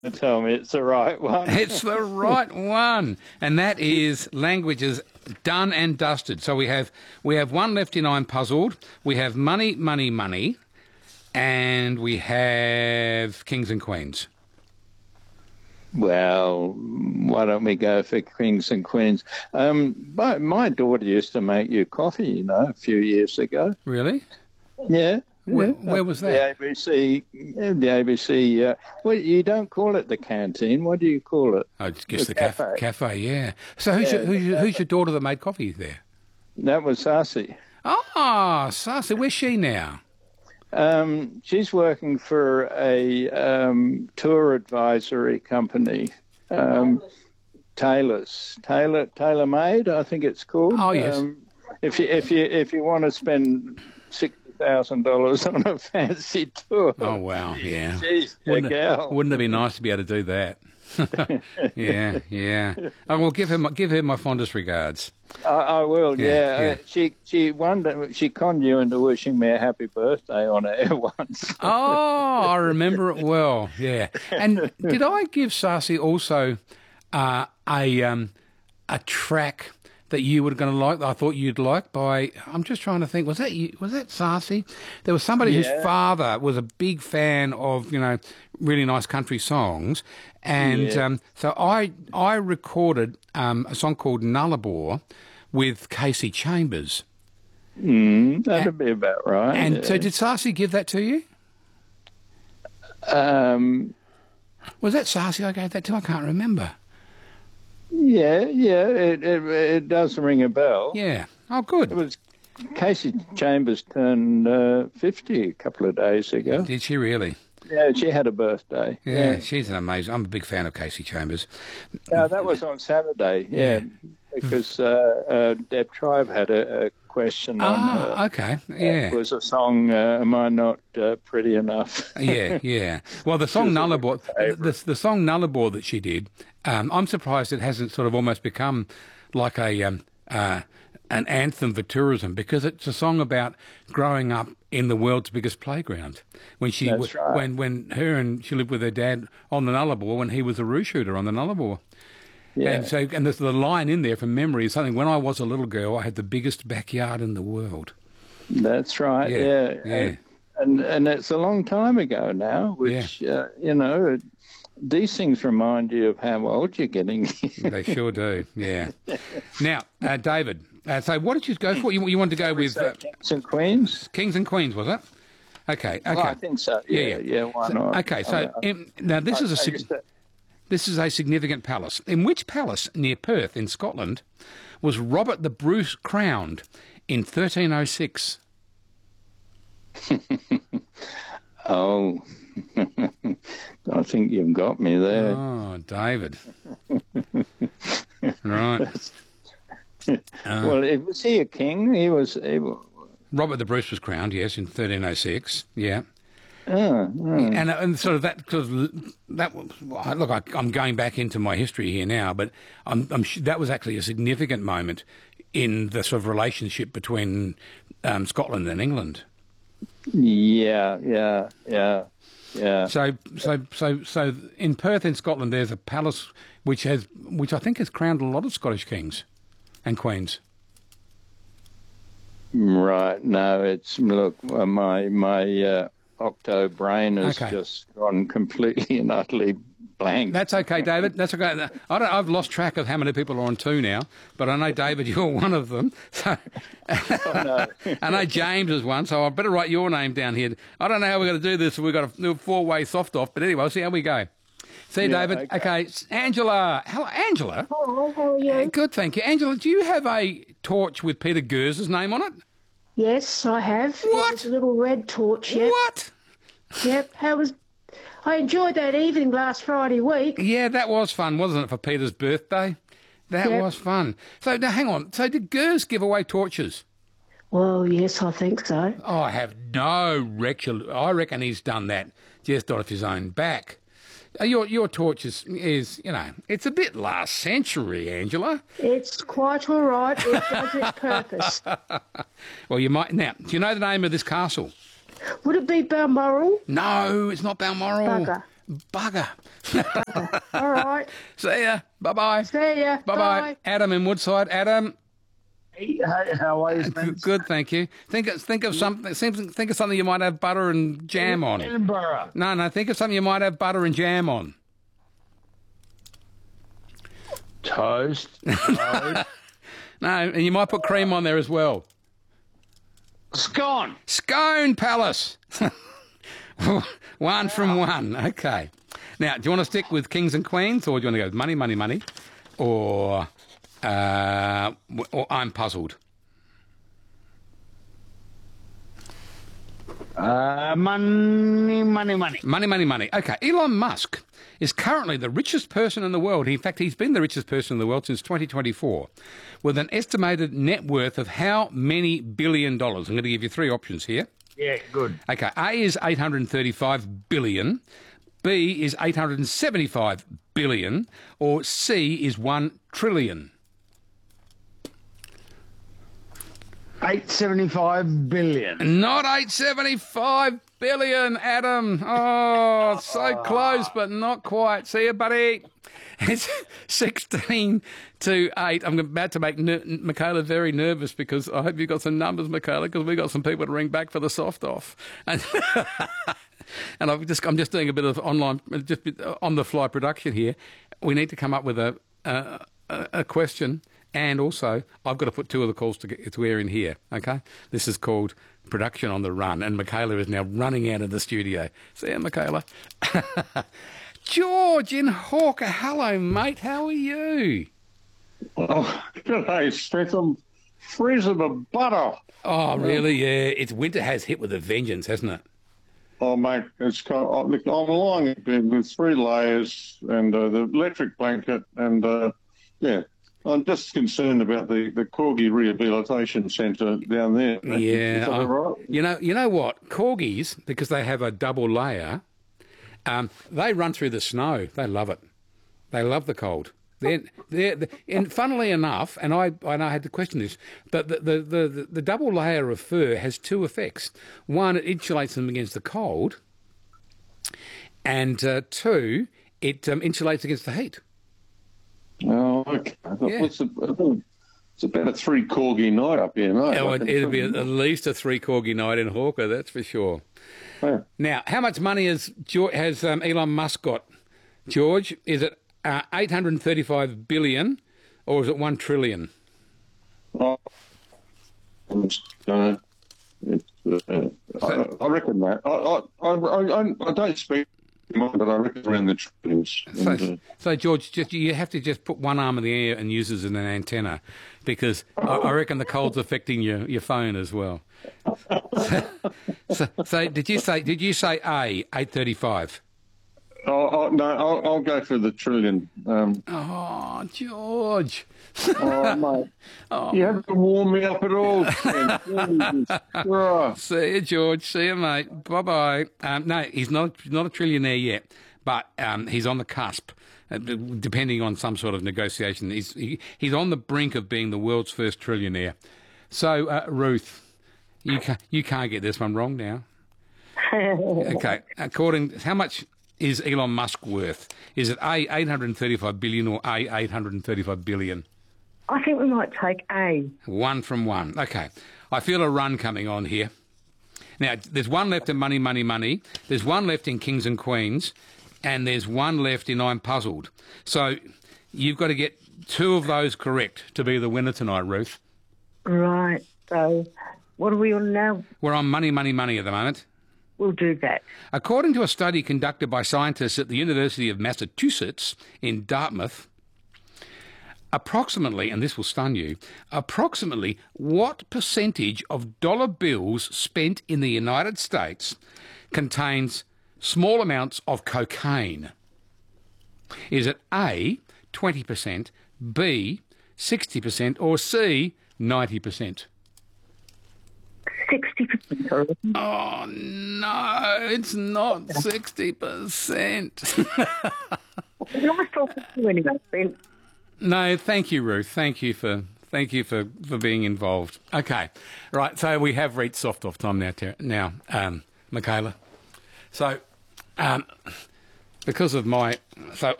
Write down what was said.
tell me it's the right one. It's the right one, and that is languages done and dusted. So we have one left in I'm puzzled. We have money, money, money, and we have kings and queens. Well, why don't we go for kings and queens? My daughter used to make you coffee, a few years ago. Really? Yeah. Where was that? The ABC. Well, you don't call it the canteen. What do you call it? I guess the cafe. Cafe, yeah. So who's your daughter that made coffee there? That was Sasi. Oh, Sasi. Where's she now? She's working for a tour advisory company, Tailor Made, I think it's called. Oh yes. If you want to spend $60,000 on a fancy tour. Oh wow, yeah. She's a gal. Wouldn't it be nice to be able to do that? yeah. I will give her my fondest regards. I will. Yeah. She conned you into wishing me a happy birthday on air once. Oh, I remember it well. Yeah. And did I give Sasi also a track that you were going to like, that I thought you'd like by, I'm just trying to think, was that Sasi? There was somebody whose father was a big fan of, really nice country songs. And so I recorded a song called Nullarbor with Casey Chambers. That'd be about right. And so did Sasi give that to you? Was that Sasi I gave that to? I can't remember. Yeah, it does ring a bell. Yeah. Oh, good. It was Casey Chambers turned 50 a couple of days ago. Did she really? Yeah, she had a birthday. Yeah, she's an amazing. I'm a big fan of Casey Chambers. That was on Saturday. Yeah, because Deb Tribe had a question on. Okay. Yeah. It was a song. Am I not pretty enough? Yeah. Well, the song Nullarbor, the song Nullarbor that she did. I'm surprised it hasn't sort of almost become like an anthem for tourism, because it's a song about growing up in the world's biggest playground. When she That's right. when she lived with her dad on the Nullarbor when he was a roo shooter on the Nullarbor. Yeah. And there's the line in there from memory is something, when I was a little girl, I had the biggest backyard in the world. That's right. Yeah. And it's a long time ago now, which these things remind you of how old you're getting. They sure do. Yeah. Now, David. So what did you go for? You wanted to go with Kings and Queens. Kings and Queens, was it? Okay. Well, I think so. Yeah. Why not? Okay. So now this is a significant palace. In which palace near Perth in Scotland was Robert the Bruce crowned in 1306? Oh, I think you've got me there. Oh, David. Right. Well, was he a king? He was. Robert the Bruce was crowned, yes, in 1306. Yeah. And sort of that, because that was, look, I'm going back into my history here now, but I'm that was actually a significant moment in the sort of relationship between Scotland and England. Yeah. So in Perth in Scotland, there's a palace which I think has crowned a lot of Scottish kings and queens. Right. No, my octo brain has just gone completely and utterly blank. That's okay, David. That's okay. I've lost track of how many people are on two now, but I know, David, you're one of them. So I know James is one, so I better write your name down here. I don't know how we're going to do this. We've got a little four-way soft-off, but anyway, we'll see how we go. See you, David. Okay, Angela. Hello, Angela. Hello, how are you? Good, thank you. Angela, do you have a torch with Peter Gers's name on it? Yes, I have. What? It's a little red torch, yep. What? Yep. I enjoyed that evening last Friday week. Yeah, that was fun, wasn't it, for Peter's birthday? That was fun. So, now, hang on. So, did Gers give away torches? Well, yes, I think so. Oh, I have no recollection. I reckon he's done that just off his own back. Your torch is, it's a bit last century, Angela. It's quite all right. It does its purpose. Well, you might. Now, do you know the name of this castle? Would it be Balmoral? No, it's not Balmoral. Bugger. Bugger. All right. See ya. Bye-bye. See ya. Bye-bye. Bye. Adam in Woodside. Adam. Hey, how are you, man? Good, thank you. Think of something. Think of something you might have butter and jam on. Edinburgh. No. Think of something you might have butter and jam on. Toast. No, and you might put cream on there as well. Scone. Scone Palace. One from one. Okay. Now, do you want to stick with kings and queens, or do you want to go with money, money, money, or I'm puzzled? Money. Money. Okay. Elon Musk is currently the richest person in the world. In fact, he's been the richest person in the world since 2024, with an estimated net worth of how many billion dollars? I'm going to give you three options here. Yeah, good. Okay. A is 835 billion, B is 875 billion, or C is 1 trillion. 875 billion. Not 875 billion, Adam. Oh, so close, but not quite. See you, buddy. It's 16 to 8. I'm about to make Michaela very nervous because I hope you've got some numbers, Michaela, because we've got some people to ring back for the soft off. And I'm just doing a bit of online, just on the fly production here. We need to come up with a question. And also, I've got to put two of the calls to air in here, okay? This is called Production on the Run, and Michaela is now running out of the studio. See ya, Michaela. George in Hawker. Hello, mate. How are you? Oh, good day, Steph. I'm freezing my butt off. Oh, really? Yeah. It's winter has hit with a vengeance, hasn't it? Oh, mate, I'm lying in bed with 3 layers and the electric blanket and, yeah. I'm just concerned about the Corgi Rehabilitation Centre down there. Yeah. Right? You know what? Corgis, because they have a double layer, they run through the snow. They love it. They love the cold. And funnily enough, and I had to question this, but the double layer of fur has two effects. One, it insulates them against the cold, and two, it insulates against the heat. Oh, okay. Yeah. It's about a 3 Corgi night up here, mate. Oh, it'll be at least a 3 Corgi night in Hawker, that's for sure. Yeah. Now, how much money has Elon Musk got, George? Is it 835 billion or is it 1 trillion? I reckon that. I don't speak, but I reckon around the trillions. So George, you have to just put one arm in the air and use it as an antenna, because I reckon the cold's affecting your phone as well. So did you say A, 835? No, I'll go for the trillion. Oh, George. Oh, mate. You haven't warmed me up at all. See you, George. See you, mate. Bye-bye. No, he's not a trillionaire yet, but he's on the cusp, depending on some sort of negotiation. He's on the brink of being the world's first trillionaire. So, Ruth, you can't get this one wrong now. Okay. How much is Elon Musk worth? Is it A, 835 billion or A, 835 billion? I think we might take A. 1 from 1. Okay. I feel a run coming on here. Now, there's one left in Money, Money, Money. There's one left in Kings and Queens. And there's one left in I'm Puzzled. So you've got to get 2 of those correct to be the winner tonight, Ruth. Right. So what are we on now? We're on Money, Money, Money at the moment. We'll do that. According to a study conducted by scientists at the University of Massachusetts in Dartmouth, approximately, and this will stun you, approximately what percentage of dollar bills spent in the United States contains small amounts of cocaine? Is it A, 20%, B, 60%, or C, 90%? 60%. Oh, no, it's not 60%. Nice talking to you anyway, Ben. No, thank you, Ruth. Thank you for being involved. Okay, right. So we have reached soft off time now, Michaela. So because of my... So